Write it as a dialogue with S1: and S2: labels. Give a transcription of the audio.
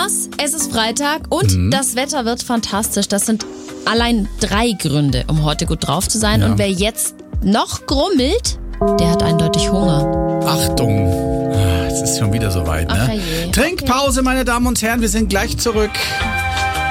S1: Spaß, es ist Freitag und das Wetter wird fantastisch. Das sind allein 3 Gründe, um heute gut drauf zu sein.
S2: Ja.
S1: Und wer jetzt noch grummelt, der hat eindeutig Hunger.
S2: Achtung, es ist schon wieder soweit, ne?
S1: Ach je.
S2: Trinkpause, meine Damen und Herren, wir sind gleich zurück.